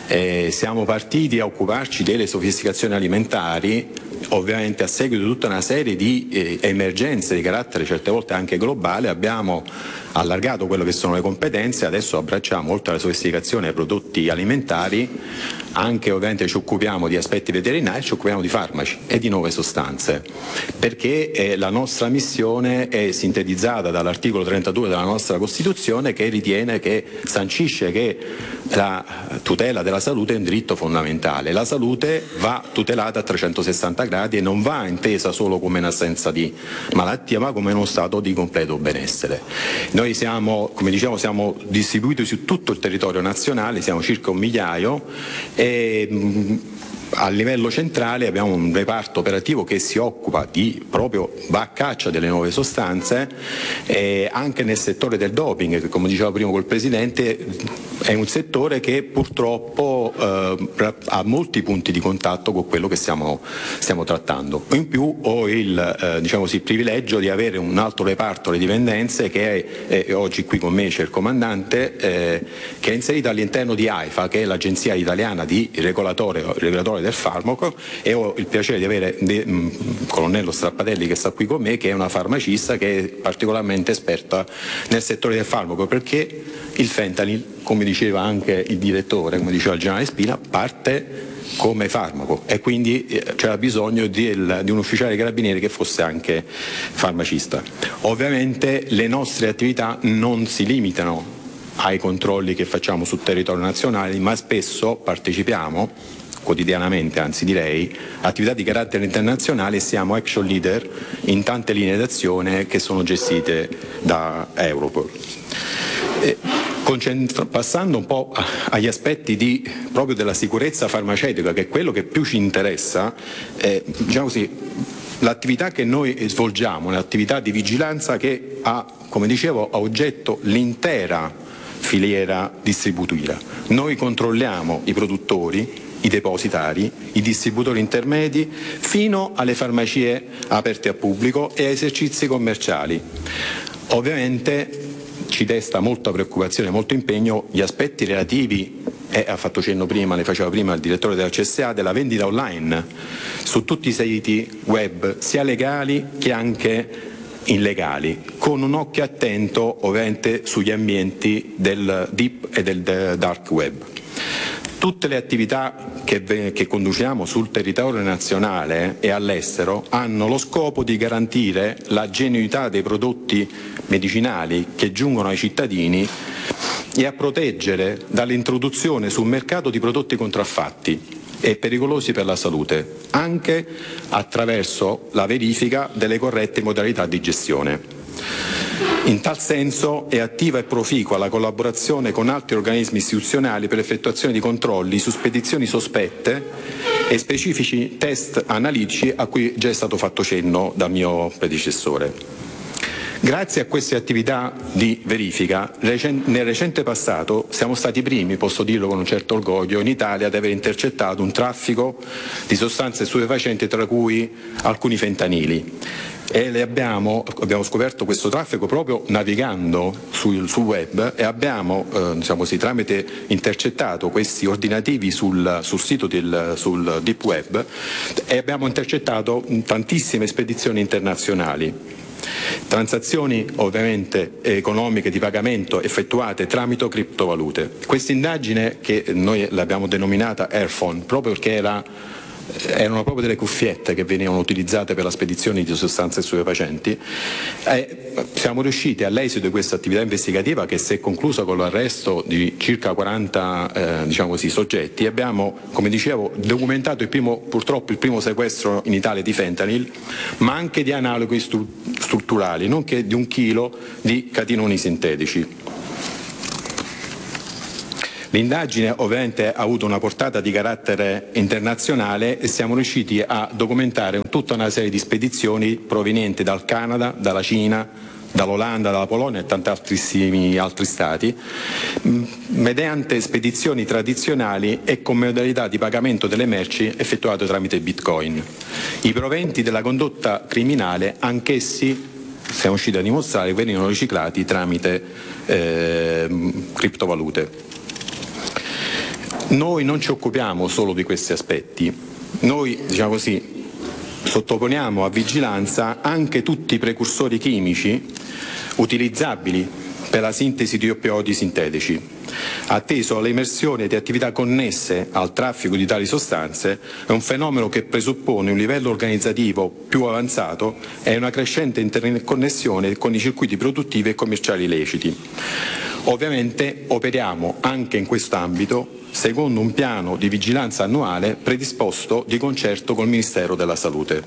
E siamo partiti a occuparci delle sofisticazioni alimentari, ovviamente a seguito di tutta una serie di eh, emergenze di carattere certe volte anche globale. Abbiamo allargato quello che sono le competenze, adesso abbracciamo oltre alla sofisticazione ai prodotti alimentari, anche ovviamente ci occupiamo di aspetti veterinari, ci occupiamo di farmaci e di nuove sostanze, perché eh, la nostra missione è sintetizzata dall'articolo trentadue della nostra Costituzione, che ritiene, che sancisce che la tutela della salute è un diritto fondamentale. La salute va tutelata a trecentosessanta gradi e non va intesa solo come un'assenza di malattia, ma come uno stato di completo benessere. Noi siamo, come diciamo, siamo distribuiti su tutto il territorio nazionale, siamo circa un migliaio, e mh, a livello centrale abbiamo un reparto operativo che si occupa di, proprio va a caccia delle nuove sostanze, e anche nel settore del doping, che come diceva prima col Presidente è un settore che purtroppo eh, ha molti punti di contatto con quello che stiamo, stiamo trattando. In più ho il, eh, diciamo così, il privilegio di avere un altro reparto alle dipendenze che è, è oggi qui con me c'è il comandante, eh, che è inserito all'interno di AIFA, che è l'agenzia italiana di regolatore, regolatore del farmaco, e ho il piacere di avere il colonnello Strappatelli che sta qui con me, che è una farmacista che è particolarmente esperta nel settore del farmaco, perché il fentanyl, come diceva anche il direttore, come diceva il generale Spina, parte come farmaco, e quindi c'era bisogno di, il, di un ufficiale dei carabinieri che fosse anche farmacista. Ovviamente le nostre attività non si limitano ai controlli che facciamo sul territorio nazionale, ma spesso partecipiamo quotidianamente, anzi direi, attività di carattere internazionale, e siamo action leader in tante linee d'azione che sono gestite da Europol. Eh, passando un po' agli aspetti di, proprio della sicurezza farmaceutica, che è quello che più ci interessa, eh, diciamo così, l'attività che noi svolgiamo è un'attività di vigilanza che ha, come dicevo, a oggetto l'intera filiera distributiva. Noi controlliamo i produttori, i depositari, i distributori intermedi, fino alle farmacie aperte a pubblico e ai esercizi commerciali. Ovviamente ci desta molta preoccupazione, molto impegno gli aspetti relativi, e ha fatto cenno prima, ne faceva prima il direttore della C S A, della vendita online su tutti i siti web, sia legali che anche illegali, con un occhio attento ovviamente sugli ambienti del deep e del dark web. Tutte le attività che, che conduciamo sul territorio nazionale e all'estero hanno lo scopo di garantire la genuinità dei prodotti medicinali che giungono ai cittadini e a proteggere dall'introduzione sul mercato di prodotti contraffatti e pericolosi per la salute, anche attraverso la verifica delle corrette modalità di gestione. In tal senso è attiva e proficua la collaborazione con altri organismi istituzionali per l'effettuazione di controlli su spedizioni sospette e specifici test analitici a cui già è stato fatto cenno dal mio predecessore. Grazie a queste attività di verifica, nel recente passato siamo stati i primi, posso dirlo con un certo orgoglio, in Italia ad aver intercettato un traffico di sostanze stupefacenti, tra cui alcuni fentanili. E le abbiamo, abbiamo scoperto questo traffico proprio navigando sul, sul web e abbiamo eh, diciamo così, tramite intercettato questi ordinativi sul, sul sito del sul deep web e abbiamo intercettato tantissime spedizioni internazionali. Transazioni ovviamente economiche di pagamento effettuate tramite criptovalute. Questa indagine, che noi l'abbiamo denominata Airphone, proprio perché era erano proprio delle cuffiette che venivano utilizzate per la spedizione di sostanze stupefacenti, e siamo riusciti all'esito di questa attività investigativa, che si è conclusa con l'arresto di circa quaranta eh, diciamo così, soggetti. Abbiamo, come dicevo, documentato il primo, purtroppo il primo sequestro in Italia di fentanyl, ma anche di analoghi stru strutturali, nonché di un chilo di catinoni sintetici. L'indagine ovviamente ha avuto una portata di carattere internazionale e siamo riusciti a documentare tutta una serie di spedizioni provenienti dal Canada, dalla Cina, dall'Olanda, dalla Polonia e tanti altri stati, mediante spedizioni tradizionali e con modalità di pagamento delle merci effettuate tramite Bitcoin. I proventi della condotta criminale, anch'essi, siamo riusciti a dimostrare, venivano riciclati tramite eh, criptovalute. Noi non ci occupiamo solo di questi aspetti, noi diciamo così, sottoponiamo a vigilanza anche tutti i precursori chimici utilizzabili per la sintesi di oppioidi sintetici, atteso all'emersione di attività connesse al traffico di tali sostanze. È un fenomeno che presuppone un livello organizzativo più avanzato e una crescente interconnessione con i circuiti produttivi e commerciali illeciti. Ovviamente operiamo anche in quest'ambito secondo un piano di vigilanza annuale predisposto di concerto col Ministero della Salute.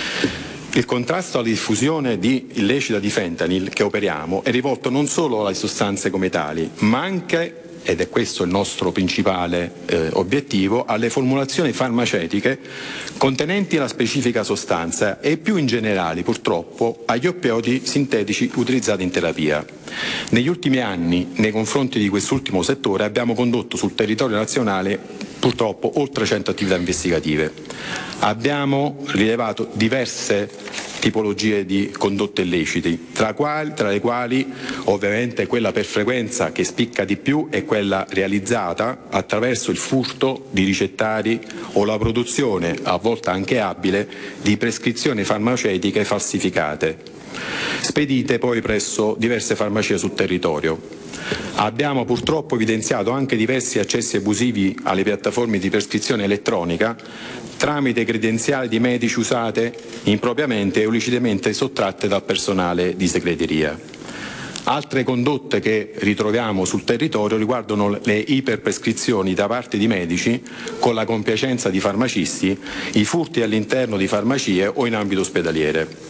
Il contrasto alla diffusione di illecita di fentanyl che operiamo è rivolto non solo alle sostanze come tali, ma anche, ed è questo il nostro principale eh, obiettivo, alle formulazioni farmaceutiche contenenti la specifica sostanza e più in generale, purtroppo, agli oppioidi sintetici utilizzati in terapia. Negli ultimi anni, nei confronti di quest'ultimo settore, abbiamo condotto sul territorio nazionale purtroppo oltre cento attività investigative. Abbiamo rilevato diverse tipologie di condotte illeciti, tra, quali, tra le quali ovviamente quella per frequenza che spicca di più è quella realizzata attraverso il furto di ricettari o la produzione, a volte anche abile, di prescrizioni farmaceutiche falsificate, spedite poi presso diverse farmacie sul territorio. Abbiamo purtroppo evidenziato anche diversi accessi abusivi alle piattaforme di prescrizione elettronica tramite credenziali di medici usate impropriamente e illecitamente sottratte dal personale di segreteria. Altre condotte che ritroviamo sul territorio riguardano le iperprescrizioni da parte di medici con la compiacenza di farmacisti, i furti all'interno di farmacie o in ambito ospedaliere.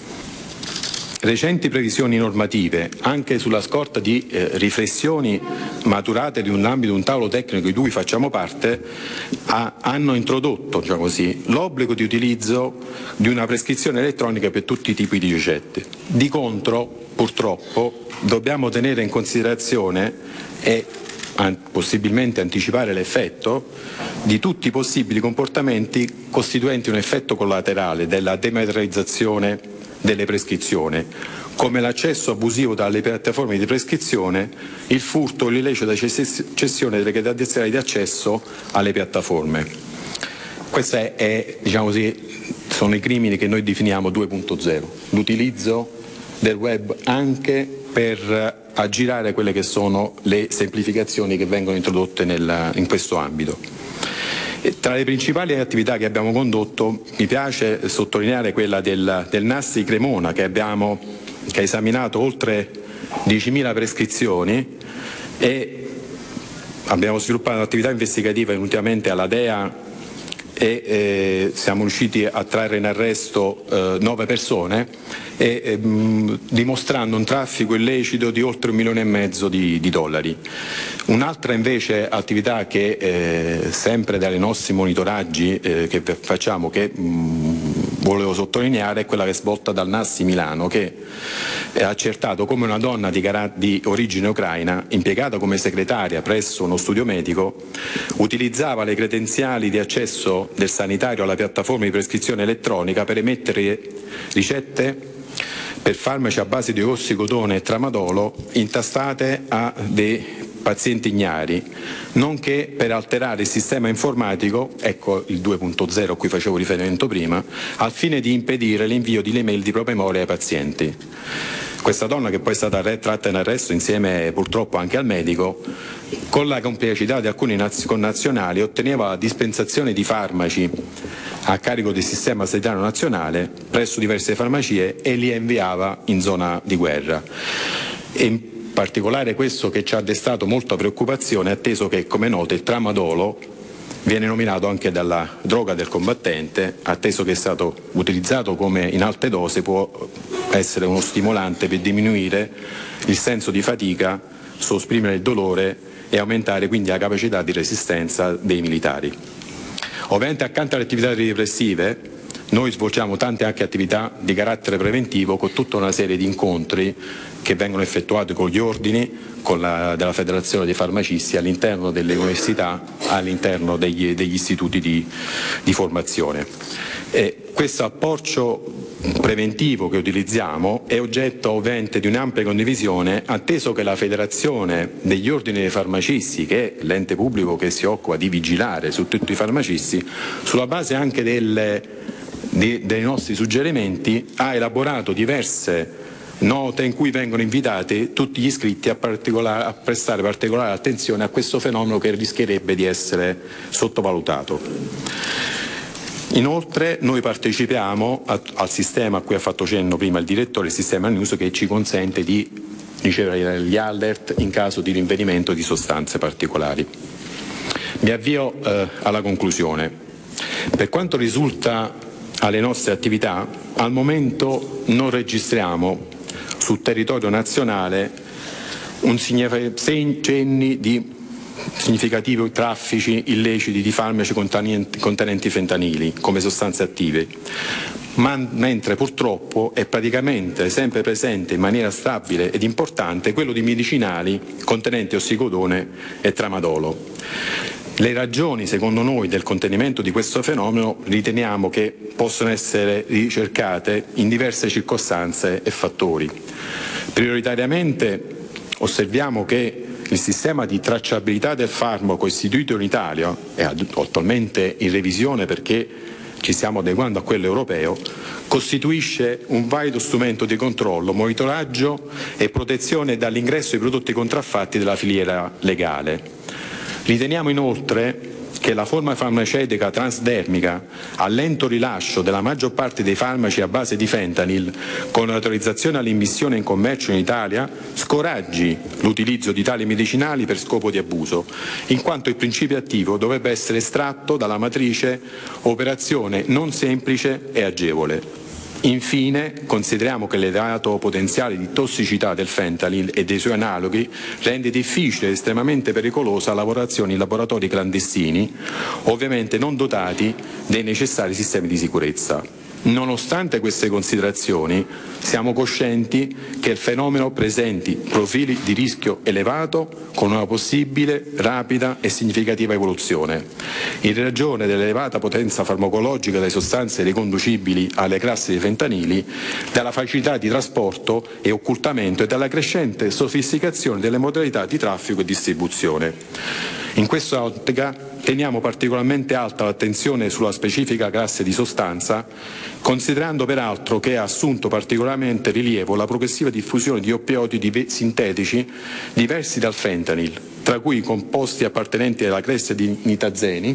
Recenti previsioni normative, anche sulla scorta di eh, riflessioni maturate nell'ambito di un tavolo tecnico di cui facciamo parte, ha, hanno introdotto diciamo così, l'obbligo di utilizzo di una prescrizione elettronica per tutti i tipi di ricette. Di contro, purtroppo, dobbiamo tenere in considerazione e an- possibilmente anticipare l'effetto di tutti i possibili comportamenti costituenti un effetto collaterale della dematerializzazione delle prescrizioni, come l'accesso abusivo dalle piattaforme di prescrizione, il furto o l'illecita cessione delle credenziali di accesso alle piattaforme. Questi è, è, diciamo così, sono i crimini che noi definiamo due punto zero, l'utilizzo del web anche per aggirare quelle che sono le semplificazioni che vengono introdotte nel, in questo ambito. Tra le principali attività che abbiamo condotto mi piace sottolineare quella del, del N A S di Cremona, che, abbiamo, che ha esaminato oltre diecimila prescrizioni e abbiamo sviluppato un'attività investigativa ultimamente alla D E A e eh, siamo riusciti a trarre in arresto eh, nove persone e, eh, mh, dimostrando un traffico illecito di oltre un milione e mezzo di, di dollari. Un'altra invece attività che eh, sempre dai nostri monitoraggi eh, che facciamo, che mh, volevo sottolineare è quella che è svolta dal N A S di Milano, che ha accertato come una donna di, di origine ucraina, impiegata come segretaria presso uno studio medico, utilizzava le credenziali di accesso del sanitario alla piattaforma di prescrizione elettronica per emettere ricette per farmaci a base di ossicodone e tramadolo intastate a dei pazienti ignari, nonché per alterare il sistema informatico, ecco il due punto zero a cui facevo riferimento prima, al fine di impedire l'invio di email di promemoria ai pazienti. Questa donna, che poi è stata tratta in arresto insieme purtroppo anche al medico, con la complicità di alcuni connazionali otteneva la dispensazione di farmaci a carico del sistema sanitario nazionale presso diverse farmacie e li inviava in zona di guerra. E in particolare questo che ci ha destato molta preoccupazione, atteso che, come noto, il tramadolo viene nominato anche dalla droga del combattente, atteso che è stato utilizzato come in alte dosi, può essere uno stimolante per diminuire il senso di fatica, sopprimere il dolore e aumentare quindi la capacità di resistenza dei militari. Ovviamente accanto alle attività repressive noi svolgiamo tante anche attività di carattere preventivo con tutta una serie di incontri che vengono effettuati con gli ordini con la, della Federazione dei Farmacisti all'interno delle università, all'interno degli, degli istituti di, di formazione. E questo approccio preventivo che utilizziamo è oggetto ovviamente di un'ampia condivisione, atteso che la Federazione degli Ordini dei Farmacisti, che è l'ente pubblico che si occupa di vigilare su tutti i farmacisti, sulla base anche delle, di, dei nostri suggerimenti, ha elaborato diverse note in cui vengono invitati tutti gli iscritti a, a prestare particolare attenzione a questo fenomeno che rischierebbe di essere sottovalutato. Inoltre noi partecipiamo a, al sistema a cui ha fatto cenno prima il direttore, il sistema News, che ci consente di ricevere gli alert in caso di rinvenimento di sostanze particolari. Mi avvio eh, alla conclusione. Per quanto risulta alle nostre attività, al momento non registriamo sul territorio nazionale un cenni di significativi traffici illeciti di farmaci contenenti fentanili come sostanze attive, ma mentre purtroppo è praticamente sempre presente in maniera stabile ed importante quello di medicinali contenenti ossicodone e tramadolo. Le ragioni, secondo noi, del contenimento di questo fenomeno riteniamo che possono essere ricercate in diverse circostanze e fattori. Prioritariamente osserviamo che il sistema di tracciabilità del farmaco istituito in Italia, è attualmente in revisione perché ci stiamo adeguando a quello europeo, costituisce un valido strumento di controllo, monitoraggio e protezione dall'ingresso di prodotti contraffatti della filiera legale. Riteniamo inoltre che la forma farmaceutica transdermica a lento rilascio della maggior parte dei farmaci a base di fentanyl con l'autorizzazione all'immissione in commercio in Italia scoraggi l'utilizzo di tali medicinali per scopo di abuso, in quanto il principio attivo dovrebbe essere estratto dalla matrice, operazione non semplice e agevole. Infine, consideriamo che l'elevato potenziale di tossicità del fentanyl e dei suoi analoghi rende difficile ed estremamente pericolosa la lavorazione in laboratori clandestini, ovviamente non dotati dei necessari sistemi di sicurezza. Nonostante queste considerazioni, siamo coscienti che il fenomeno presenti profili di rischio elevato con una possibile, rapida e significativa evoluzione. In ragione dell'elevata potenza farmacologica delle sostanze riconducibili alle classi dei fentanili, dalla facilità di trasporto e occultamento e dalla crescente sofisticazione delle modalità di traffico e distribuzione. In questa ottica teniamo particolarmente alta l'attenzione sulla specifica classe di sostanza, considerando peraltro che ha assunto particolarmente rilievo la progressiva diffusione di oppioidi sintetici diversi dal fentanyl, tra cui i composti appartenenti alla classe di nitazeni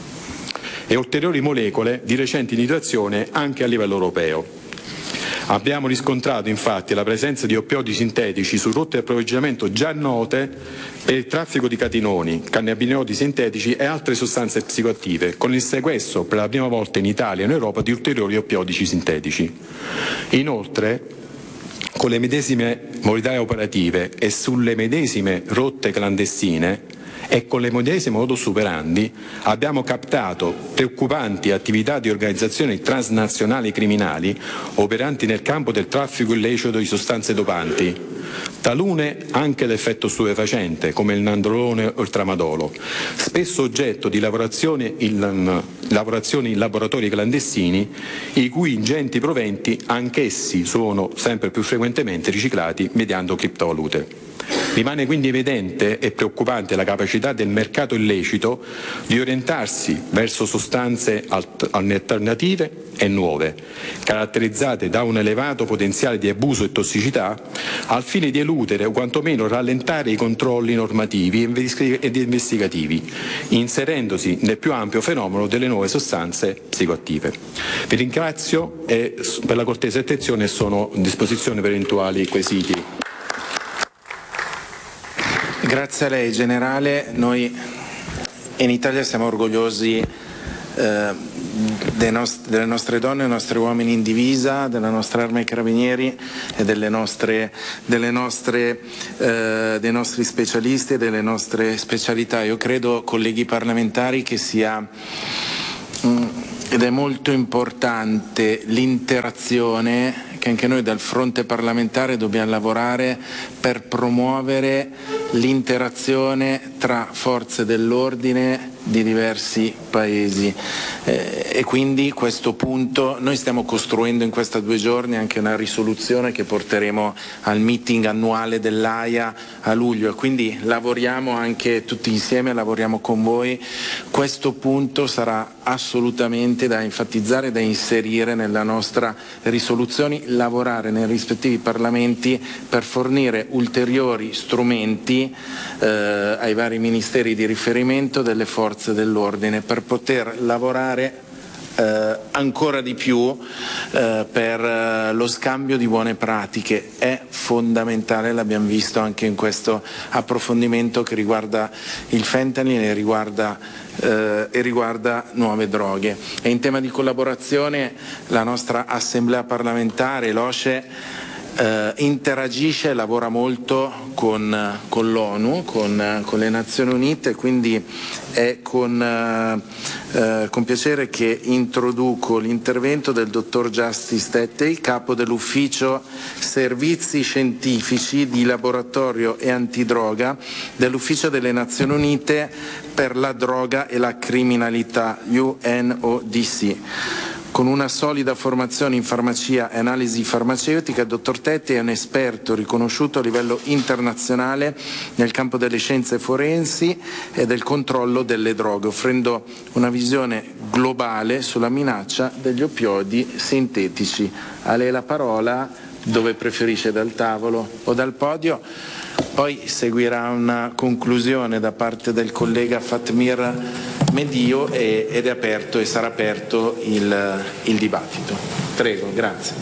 e ulteriori molecole di recente individuazione anche a livello europeo. Abbiamo riscontrato infatti la presenza di oppioidi sintetici su rotte di approvvigionamento già note per il traffico di catinoni, cannabinoidi sintetici e altre sostanze psicoattive, con il sequestro per la prima volta in Italia e in Europa di ulteriori oppioidi sintetici. Inoltre, con le medesime modalità operative e sulle medesime rotte clandestine, e con le medesime modus operandi abbiamo captato preoccupanti attività di organizzazioni transnazionali criminali operanti nel campo del traffico illecito di sostanze dopanti, talune anche l'effetto stupefacente come il nandrolone o il tramadolo, spesso oggetto di lavorazioni in, lavorazioni in laboratori clandestini i cui ingenti proventi anch'essi sono sempre più frequentemente riciclati mediante criptovalute. Rimane quindi evidente e preoccupante la capacità del mercato illecito di orientarsi verso sostanze alternative e nuove, caratterizzate da un elevato potenziale di abuso e tossicità, al fine di eludere o quantomeno rallentare i controlli normativi ed investigativi, inserendosi nel più ampio fenomeno delle nuove sostanze psicoattive. Vi ringrazio e per la cortese attenzione sono a disposizione per eventuali quesiti. Grazie a lei, Generale. Noi in Italia siamo orgogliosi eh, dei nost- delle nostre donne e dei nostri uomini in divisa, della nostra Arma dei Carabinieri e delle nostre, delle nostre, eh, dei nostri specialisti e delle nostre specialità. Io credo, colleghi parlamentari, che sia mh, ed è molto importante l'interazione che anche noi dal fronte parlamentare dobbiamo lavorare per promuovere l'interazione tra forze dell'ordine di diversi paesi eh, e quindi questo punto noi stiamo costruendo in questi due giorni anche una risoluzione che porteremo al meeting annuale dell'Aia a luglio e quindi lavoriamo anche tutti insieme, lavoriamo con voi. Questo punto sarà assolutamente da enfatizzare, da inserire nella nostra risoluzione, lavorare nei rispettivi parlamenti per fornire ulteriori strumenti eh, ai vari ministeri di riferimento delle forze dell'ordine per poter lavorare eh, ancora di più eh, per eh, lo scambio di buone pratiche. È fondamentale, l'abbiamo visto anche in questo approfondimento che riguarda il fentanyl e riguarda Eh, e riguarda nuove droghe. E in tema di collaborazione la nostra assemblea parlamentare, l'OSCE, eh, interagisce e lavora molto con, con l'ONU, con, con le Nazioni Unite, quindi è con, eh, con piacere che introduco l'intervento del dottor Justice Tettey, capo dell'ufficio servizi scientifici di laboratorio e antidroga dell'ufficio delle Nazioni Unite per la droga e la criminalità, U N O D C. Con una solida formazione in farmacia e analisi farmaceutica, il dottor Tettey è un esperto riconosciuto a livello internazionale nel campo delle scienze forensi e del controllo delle droghe, offrendo una visione globale sulla minaccia degli oppioidi sintetici. A lei la parola, dove preferisce, dal tavolo o dal podio. Poi seguirà una conclusione da parte del collega Fatmir Medio e, ed è aperto e sarà aperto il, il dibattito. Prego, grazie.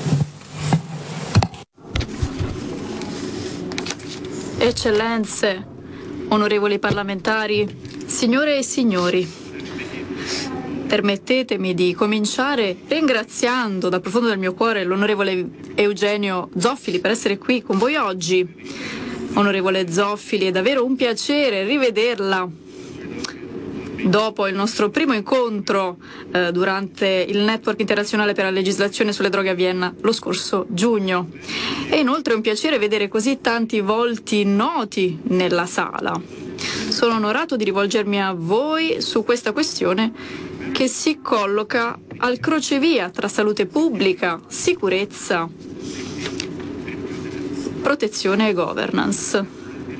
Eccellenze, onorevoli parlamentari, signore e signori, permettetemi di cominciare ringraziando dal profondo del mio cuore l'onorevole Eugenio Zoffili per essere qui con voi oggi. Onorevole Zoffili, è davvero un piacere rivederla dopo il nostro primo incontro eh, durante il Network Internazionale per la Legislazione sulle Droghe a Vienna lo scorso giugno. E inoltre è un piacere vedere così tanti volti noti nella sala. Sono onorato di rivolgermi a voi su questa questione che si colloca al crocevia tra salute pubblica, sicurezza, protezione e governance.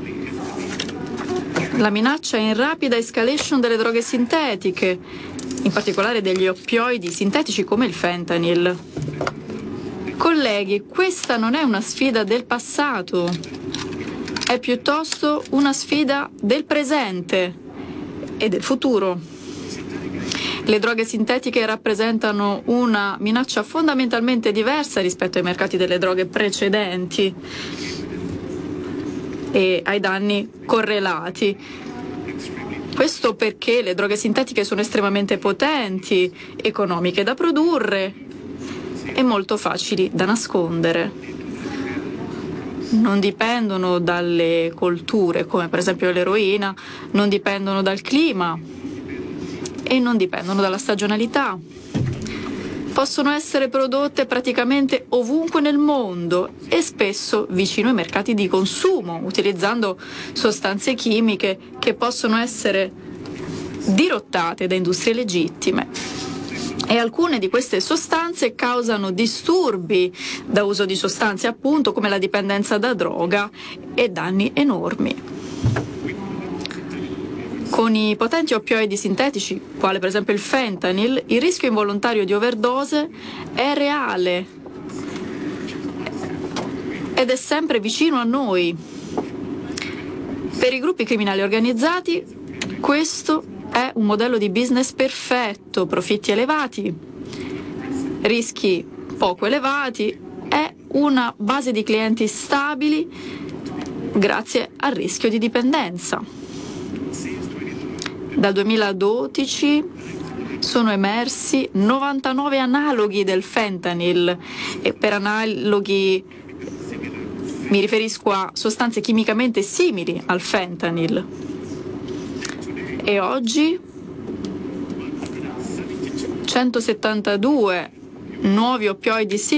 La minaccia in rapida escalation delle droghe sintetiche, in particolare degli oppioidi sintetici come il fentanyl. Colleghi, questa non è una sfida del passato, è piuttosto una sfida del presente e del futuro. Le droghe sintetiche rappresentano una minaccia fondamentalmente diversa rispetto ai mercati delle droghe precedenti e ai danni correlati. Questo perché le droghe sintetiche sono estremamente potenti, economiche da produrre e molto facili da nascondere. non dipendono dalle colture, come per esempio l'eroina, non dipendono dal clima e non dipendono dalla stagionalità. Possono essere prodotte praticamente ovunque nel mondo e spesso vicino ai mercati di consumo, utilizzando sostanze chimiche che possono essere dirottate da industrie legittime. E alcune di queste sostanze causano disturbi da uso di sostanze, appunto, come la dipendenza da droga e danni enormi. Con i potenti oppioidi sintetici, quale per esempio il fentanyl, il rischio involontario di overdose è reale ed è sempre vicino a noi. Per i gruppi criminali organizzati questo è un modello di business perfetto: profitti elevati, rischi poco elevati e una base di clienti stabili grazie al rischio di dipendenza. Dal duemiladodici sono emersi novantanove analoghi del fentanyl, e per analoghi mi riferisco a sostanze chimicamente simili al fentanyl. E oggi centosettantadue nuovi oppioidi